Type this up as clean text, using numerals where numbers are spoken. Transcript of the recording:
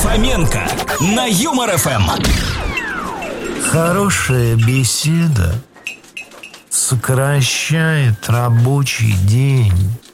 Фоменко на Юмор ФМ. Хорошая беседа сокращает рабочий день.